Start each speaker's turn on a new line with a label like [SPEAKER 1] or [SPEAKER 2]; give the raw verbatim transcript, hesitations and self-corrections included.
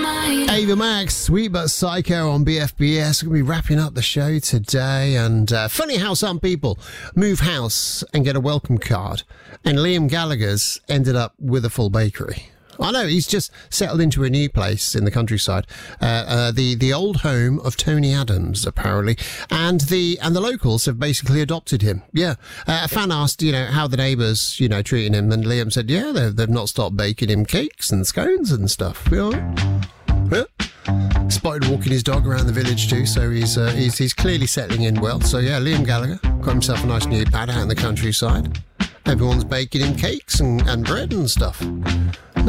[SPEAKER 1] Ava Max, Sweet But Psycho on B F B S. We're going to be wrapping up the show today. And uh, funny how some people move house and get a welcome card. And Liam Gallagher's ended up with a full bakery. I know, he's just settled into a new place in the countryside. Uh, uh, the, the old home of Tony Adams, apparently. And the and the locals have basically adopted him. Yeah. Uh, a fan asked, you know, how the neighbours, you know, treating him. And Liam said, yeah, they've, they've not stopped baking him cakes and scones and stuff. You know? Yeah. Spotted walking his dog around the village too, so he's, uh, he's he's clearly settling in well. So yeah, Liam Gallagher got himself a nice new pad out in the countryside. Everyone's baking him cakes and, and bread and stuff.